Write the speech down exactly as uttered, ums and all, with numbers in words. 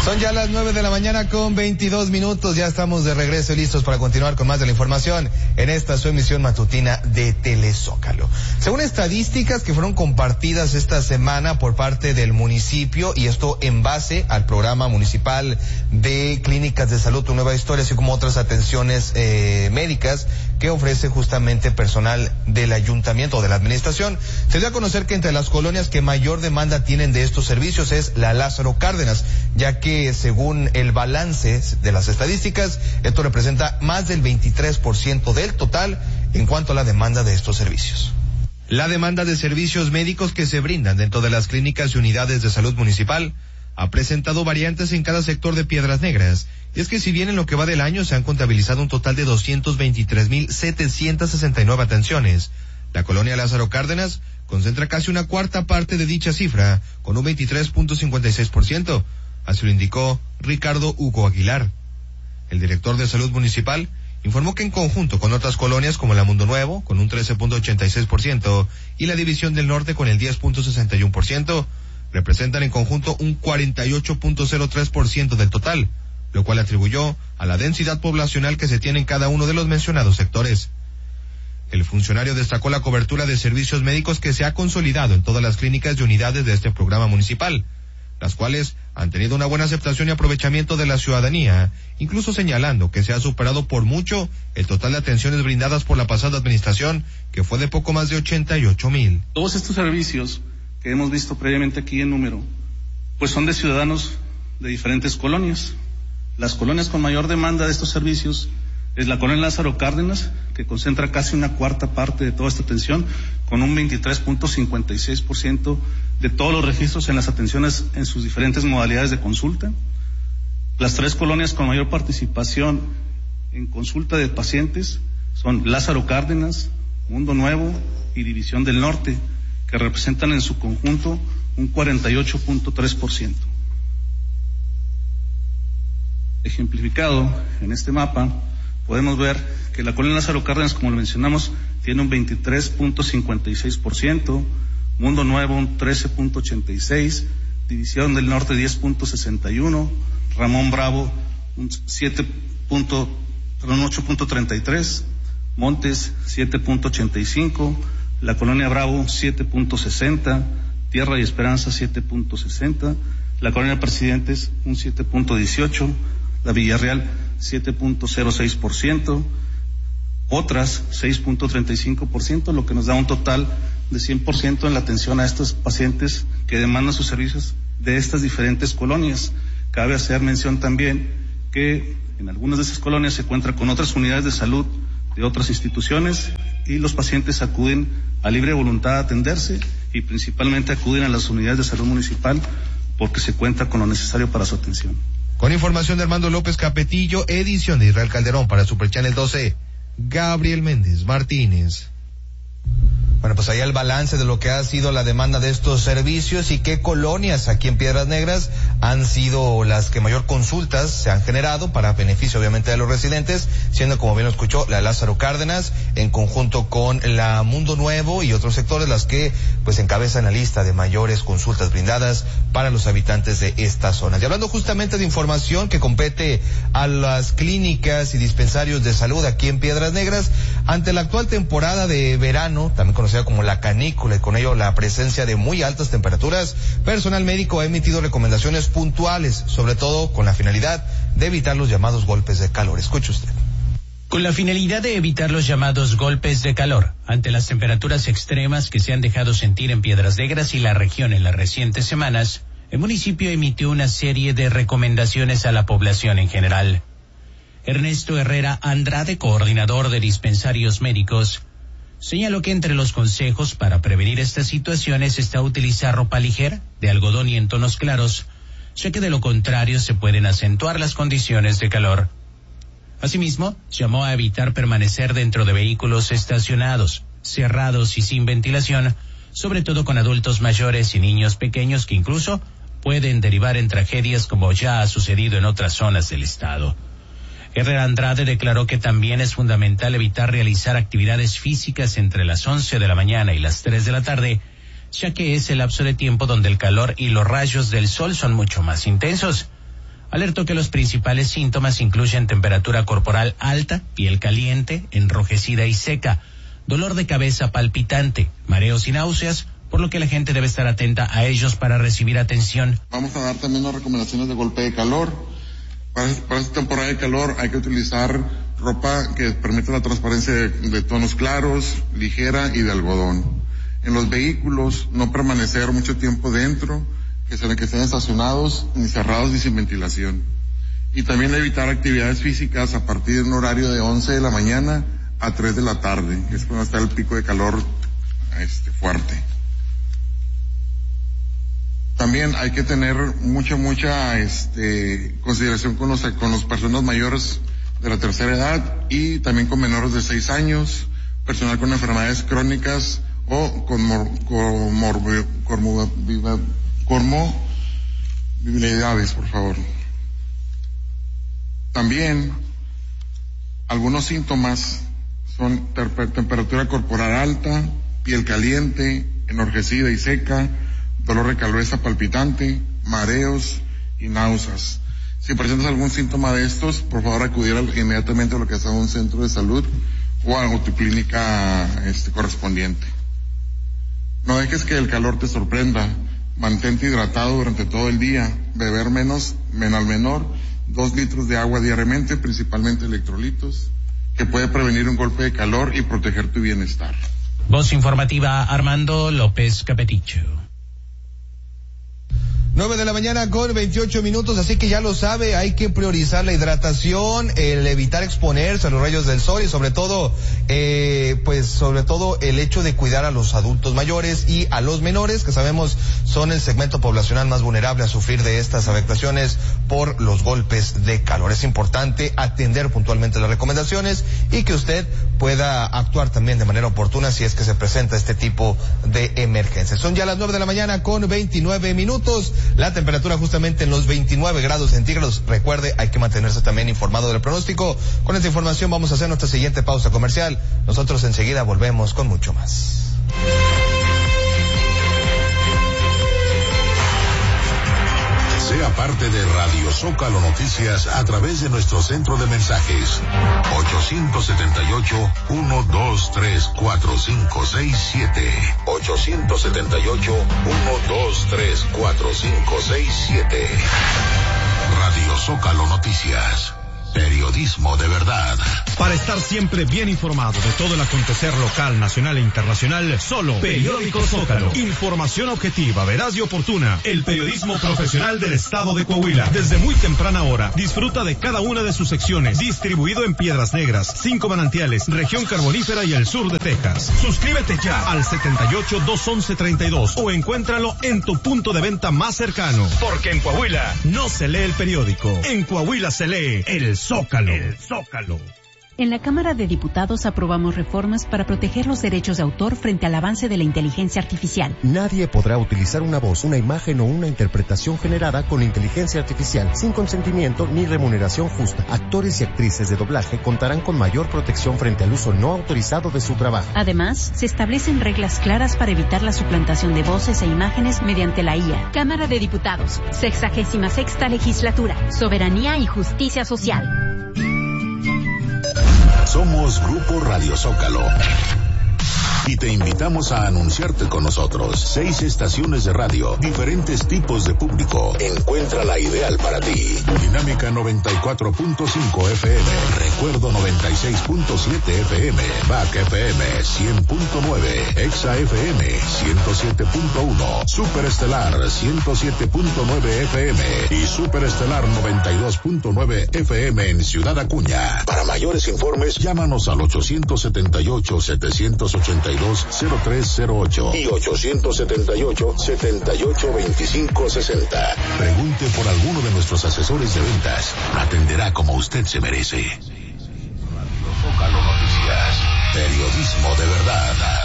Son ya las nueve de la mañana con veintidós minutos, ya estamos de regreso y listos para continuar con más de la información en esta su emisión matutina de Telezócalo. Según estadísticas que fueron compartidas esta semana por parte del municipio, y esto en base al programa municipal de Clínicas de Salud Tu Nueva Historia, así como otras atenciones eh, médicas que ofrece justamente personal del ayuntamiento o de la administración, se dio a conocer que entre las colonias que mayor demanda tienen de estos servicios es la Lázaro Cárdenas, ya que según el balance de las estadísticas, esto representa más del veintitrés por ciento del total en cuanto a la demanda de estos servicios. La demanda de servicios médicos que se brindan dentro de las clínicas y unidades de salud municipal ha presentado variantes en cada sector de Piedras Negras, y es que si bien en lo que va del año se han contabilizado un total de doscientos veintitrés mil setecientos sesenta y nueve atenciones, la colonia Lázaro Cárdenas concentra casi una cuarta parte de dicha cifra, con un veintitrés punto cincuenta y seis por ciento. Así lo indicó Ricardo Hugo Aguilar. El director de salud municipal informó que en conjunto con otras colonias como la Mundo Nuevo, con un trece punto ochenta y seis por ciento, y la División del Norte con el diez punto sesenta y uno por ciento, representan en conjunto un cuarenta y ocho punto cero tres por ciento del total, lo cual atribuyó a la densidad poblacional que se tiene en cada uno de los mencionados sectores. El funcionario destacó la cobertura de servicios médicos que se ha consolidado en todas las clínicas y unidades de este programa municipal, las cuales han tenido una buena aceptación y aprovechamiento de la ciudadanía, incluso señalando que se ha superado por mucho el total de atenciones brindadas por la pasada administración, que fue de poco más de ochenta y ocho mil. Todos estos servicios que hemos visto previamente aquí en número, pues son de ciudadanos de diferentes colonias. Las colonias con mayor demanda de estos servicios es la colonia Lázaro Cárdenas, que concentra casi una cuarta parte de toda esta atención, con un veintitrés punto cincuenta y seis por ciento de todos los registros en las atenciones en sus diferentes modalidades de consulta. Las tres colonias con mayor participación en consulta de pacientes son Lázaro Cárdenas, Mundo Nuevo y División del Norte, que representan en su conjunto un cuarenta y ocho punto tres por ciento. Ejemplificado en este mapa, podemos ver que la colonia Lázaro Cárdenas, como lo mencionamos, tiene un veintitrés punto cincuenta y seis por ciento, Mundo Nuevo un trece punto ochenta y seis, División del Norte diez punto sesenta y uno, Ramón Bravo un siete punto, perdón, ocho punto treinta y tres, Montes siete punto ochenta y cinco, la colonia Bravo siete punto sesenta, Tierra y Esperanza siete punto sesenta, la colonia Presidentes un siete punto dieciocho, la Villarreal siete punto cero seis por ciento, otras seis punto treinta y cinco por ciento, lo que nos da un total de cien por ciento en la atención a estos pacientes que demandan sus servicios de estas diferentes colonias. Cabe hacer mención también que en algunas de esas colonias se cuenta con otras unidades de salud de otras instituciones y los pacientes acuden a libre voluntad a atenderse y principalmente acuden a las unidades de salud municipal porque se cuenta con lo necesario para su atención. Con información de Armando López Capetillo, edición de Israel Calderón para Super Channel doce, Gabriel Méndez Martínez. Bueno, pues ahí el balance de lo que ha sido la demanda de estos servicios y qué colonias aquí en Piedras Negras han sido las que mayor consultas se han generado para beneficio obviamente de los residentes, siendo, como bien lo escuchó, la Lázaro Cárdenas en conjunto con la Mundo Nuevo y otros sectores las que pues encabezan la lista de mayores consultas brindadas para los habitantes de esta zona. Y hablando justamente de información que compete a las clínicas y dispensarios de salud aquí en Piedras Negras, ante la actual temporada de verano, también conocida como la canícula y con ello la presencia de muy altas temperaturas, personal médico ha emitido recomendaciones puntuales, sobre todo con la finalidad de evitar los llamados golpes de calor. Escuche usted. Con la finalidad de evitar los llamados golpes de calor, ante las temperaturas extremas que se han dejado sentir en Piedras Negras y la región en las recientes semanas, el municipio emitió una serie de recomendaciones a la población en general. Ernesto Herrera Andrade, coordinador de dispensarios médicos, señaló que entre los consejos para prevenir estas situaciones está utilizar ropa ligera, de algodón y en tonos claros, ya que de lo contrario se pueden acentuar las condiciones de calor. Asimismo, llamó a evitar permanecer dentro de vehículos estacionados, cerrados y sin ventilación, sobre todo con adultos mayores y niños pequeños que incluso pueden derivar en tragedias como ya ha sucedido en otras zonas del estado. Herrera Andrade declaró que también es fundamental evitar realizar actividades físicas entre las once de la mañana y las tres de la tarde, ya que es el lapso de tiempo donde el calor y los rayos del sol son mucho más intensos. Alertó que los principales síntomas incluyen temperatura corporal alta, piel caliente, enrojecida y seca, dolor de cabeza palpitante, mareos y náuseas, por lo que la gente debe estar atenta a ellos para recibir atención. Vamos a dar también unas recomendaciones de golpe de calor. Para, para esta temporada de calor hay que utilizar ropa que permita la transparencia de, de tonos claros, ligera y de algodón. En los vehículos, no permanecer mucho tiempo dentro, que sean que estén estacionados, ni cerrados ni sin ventilación. Y también evitar actividades físicas a partir de un horario de once de la mañana a tres de la tarde, que es cuando está el pico de calor este, fuerte. También hay que tener mucha, mucha este, consideración con los, con las personas mayores de la tercera edad y también con menores de seis años, personal con enfermedades crónicas o con mor, con mor, comorbilidades, por favor. También algunos síntomas son ter- temperatura corporal alta, piel caliente, enrojecida y seca, dolor de cabeza palpitante, mareos y náuseas. Si presentas algún síntoma de estos, por favor acudir al, inmediatamente a lo que es a un centro de salud o a tu clínica este, correspondiente. No dejes que el calor te sorprenda. Mantente hidratado durante todo el día. Beber menos, men al menor, dos litros de agua diariamente, principalmente electrolitos, que puede prevenir un golpe de calor y proteger tu bienestar. Voz informativa, Armando López Capeticho. nueve de la mañana con veintiocho minutos, así que ya lo sabe, hay que priorizar la hidratación, el evitar exponerse a los rayos del sol y sobre todo, eh, pues sobre todo el hecho de cuidar a los adultos mayores y a los menores, que sabemos son el segmento poblacional más vulnerable a sufrir de estas afectaciones por los golpes de calor. Es importante atender puntualmente las recomendaciones y que usted pueda actuar también de manera oportuna si es que se presenta este tipo de emergencias. Son ya las nueve de la mañana con veintinueve minutos. La temperatura justamente en los veintinueve grados centígrados. Recuerde, hay que mantenerse también informado del pronóstico. Con esta información vamos a hacer nuestra siguiente pausa comercial. Nosotros enseguida volvemos con mucho más. Sea parte de Radio Zócalo Noticias a través de nuestro centro de mensajes ochocientos setenta y ocho, uno dos tres, cuatro cinco seis siete ochocientos setenta y ocho, uno dos tres, cuatro cinco seis siete. Radio Zócalo Noticias. Periodismo de verdad. Para estar siempre bien informado de todo el acontecer local, nacional e internacional, solo Periódico Zócalo. Información objetiva, veraz y oportuna. El periodismo profesional del estado de Coahuila. Desde muy temprana hora, disfruta de cada una de sus secciones. Distribuido en Piedras Negras, Cinco Manantiales, Región Carbonífera y el sur de Texas. Suscríbete ya al setenta y ocho, doscientos once, treinta y dos o encuéntralo en tu punto de venta más cercano. Porque en Coahuila no se lee el periódico. En Coahuila se lee el Zócalo. El Zócalo. En la Cámara de Diputados aprobamos reformas para proteger los derechos de autor frente al avance de la inteligencia artificial. Nadie podrá utilizar una voz, una imagen o una interpretación generada con inteligencia artificial sin consentimiento ni remuneración justa. Actores y actrices de doblaje contarán con mayor protección frente al uso no autorizado de su trabajo. Además, se establecen reglas claras para evitar la suplantación de voces e imágenes mediante la I A. Cámara de Diputados, sexagésima sexta legislatura, soberanía y justicia social. Somos Grupo Radio Zócalo y te invitamos a anunciarte con nosotros. Seis estaciones de radio, diferentes tipos de público. Encuentra la ideal para ti. Dinámica noventa y cuatro punto cinco F M, Recuerdo noventa y seis punto siete F M, B A C F M cien punto nueve, Exa F M ciento siete punto uno, Superestelar ciento siete punto nueve F M y Superestelar noventa y dos punto nueve F M en Ciudad Acuña. Para mayores informes, llámanos al ochocientos setenta y ocho, setecientos ochenta y dos, cero tres cero ocho y ochocientos setenta y ocho, setenta y ocho, veinticinco sesenta. Pregunte por alguno de nuestros asesores de ventas. Atenderá como usted se merece. Radio Zócalo Noticias. Periodismo de verdad.